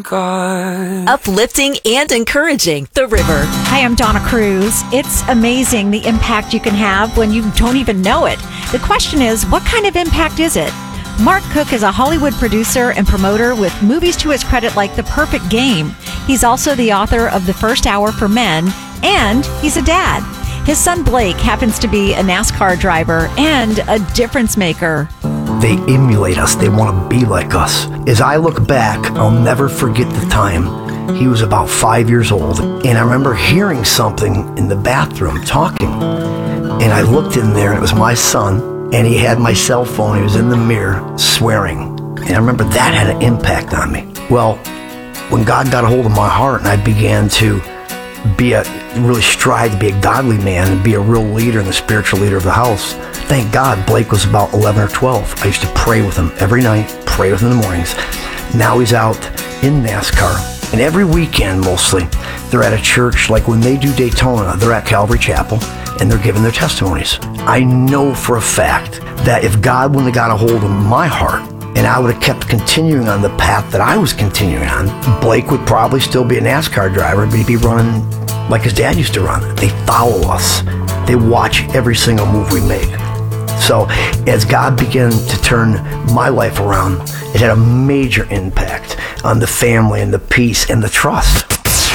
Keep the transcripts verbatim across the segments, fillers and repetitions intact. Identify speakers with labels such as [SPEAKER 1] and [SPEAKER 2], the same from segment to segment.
[SPEAKER 1] God.
[SPEAKER 2] Uplifting and encouraging. The River.
[SPEAKER 3] Hi, I'm Donna Cruz. It's amazing the impact you can have when you don't even know it. The question is, what kind of impact is it? Mark Cook is a Hollywood producer and promoter with movies to his credit like The Perfect Game. He's also the author of The First Hour for Men, and he's a dad. His son Blake happens to be a NASCAR driver and a difference maker.
[SPEAKER 4] They emulate us. They want to be like us. As I look back, I'll never forget the time. He was about five years old, and I remember hearing something in the bathroom talking. And I looked in there, and it was my son, and he had my cell phone. He was in the mirror swearing. And I remember that had an impact on me. Well, when God got a hold of my heart and I began to be a really strive to be a godly man and be a real leader and the spiritual leader of the house, thank God Blake was about eleven or twelve. I used to pray with him every night, pray with him in the mornings. Now he's out in NASCAR, and every weekend mostly they're at a church. Like when they do Daytona, they're at Calvary Chapel and they're giving their testimonies. I know for a fact that if God wouldn't have got a hold of my heart and I would have kept continuing on the path that I was continuing on, Blake would probably still be a NASCAR driver, but he'd be running like his dad used to run. They follow us. They watch every single move we make. So as God began to turn my life around, it had a major impact on the family and the peace and the trust.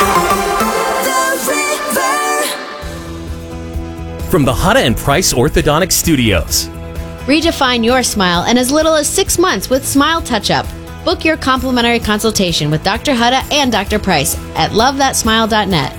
[SPEAKER 5] From the Hutta and Price Orthodontic Studios.
[SPEAKER 6] Redefine your smile in as little as six months with Smile Touch-Up. Book your complimentary consultation with Doctor Hutta and Doctor Price at love that smile dot net.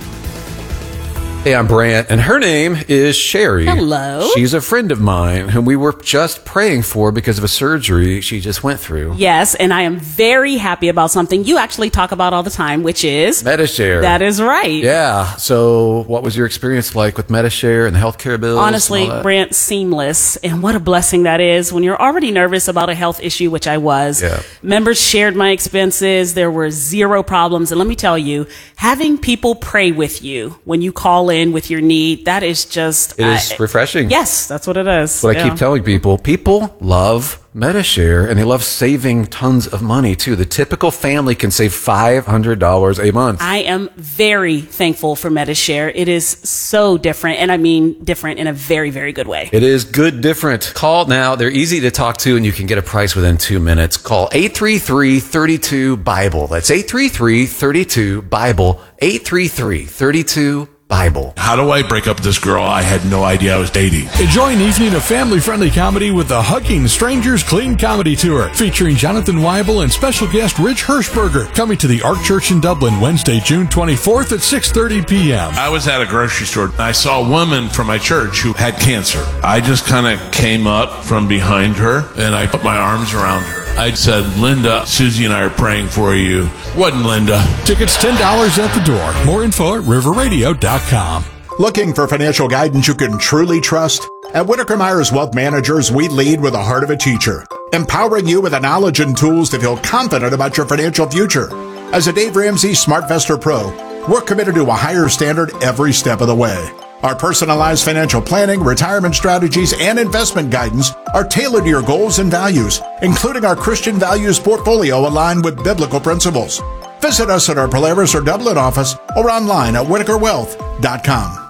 [SPEAKER 7] Hey, I'm Brant, and her name is Sherry.
[SPEAKER 8] Hello.
[SPEAKER 7] She's a friend of mine whom we were just praying for because of a surgery she just went through.
[SPEAKER 8] Yes, and I am very happy about something you actually talk about all the time, which is
[SPEAKER 7] Medi-Share.
[SPEAKER 8] That is right.
[SPEAKER 7] Yeah. So what was your experience like with Medi-Share and the healthcare bills?
[SPEAKER 8] Honestly, Brant, seamless. And what a blessing that is when you're already nervous about a health issue, which I was.
[SPEAKER 7] Yeah.
[SPEAKER 8] Members shared my expenses. There were zero problems. And let me tell you, having people pray with you when you call in with your need, that is just
[SPEAKER 7] It is
[SPEAKER 8] I,
[SPEAKER 7] refreshing.
[SPEAKER 8] Yes, that's what it is.
[SPEAKER 7] But
[SPEAKER 8] yeah.
[SPEAKER 7] I keep telling people, people love Medi-Share, and they love saving tons of money, too. The typical family can save five hundred dollars a month.
[SPEAKER 8] I am very thankful for Medi-Share. It is so different, and I mean different in a very, very good way.
[SPEAKER 7] It is good different. Call now. They're easy to talk to, and you can get a price within two minutes. Call eight three three, three two, Bible. That's eight three three, three two, Bible. eight three three, three two, Bible.
[SPEAKER 9] How do I break up with this girl I had no idea I was dating?
[SPEAKER 10] Enjoy an evening of family-friendly comedy with the Hugging Strangers Clean Comedy Tour, featuring Jonathan Weibel and special guest Rich Hirschberger, coming to the Ark Church in Dublin Wednesday, June twenty-fourth at six thirty p.m.
[SPEAKER 9] I was at a grocery store. I saw a woman from my church who had cancer. I just kind of came up from behind her and I put my arms around her. I said, Linda, Susie and I are praying for you. Wasn't Linda.
[SPEAKER 10] Tickets ten dollars at the door. More info at river radio dot com.
[SPEAKER 11] Looking for financial guidance you can truly trust? At Whitaker Myers Wealth Managers, we lead with the heart of a teacher, empowering you with the knowledge and tools to feel confident about your financial future. As a Dave Ramsey SmartVestor Pro, we're committed to a higher standard every step of the way. Our personalized financial planning, retirement strategies, and investment guidance are tailored to your goals and values, including our Christian values portfolio aligned with biblical principles. Visit us at our Polaris or Dublin office or online at whitaker wealth dot com.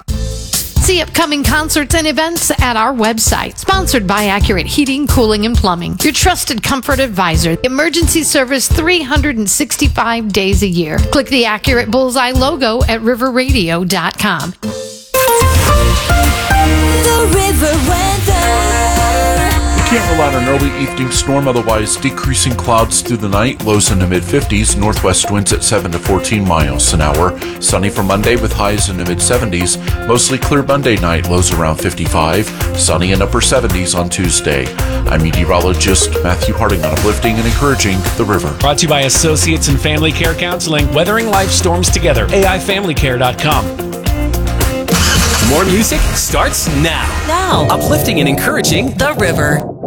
[SPEAKER 12] See upcoming concerts and events at our website. Sponsored by Accurate Heating, Cooling, and Plumbing. Your trusted comfort advisor. Emergency service three hundred sixty-five days a year. Click the Accurate Bullseye logo at river radio dot com.
[SPEAKER 2] The River weather.
[SPEAKER 13] Can't rely on an early evening storm, otherwise decreasing clouds through the night, lows in the mid-fifties, northwest winds at seven to fourteen miles an hour. Sunny for Monday with highs in the mid-seventies, mostly clear Monday night, lows around fifty-five, sunny in upper seventies on Tuesday. I'm meteorologist Matthew Harding on Uplifting and Encouraging the River.
[SPEAKER 5] Brought to you by Associates in Family Care Counseling, weathering life storms together. A I family care dot com. More music starts now.
[SPEAKER 2] Now.
[SPEAKER 5] Uplifting and encouraging
[SPEAKER 2] The River.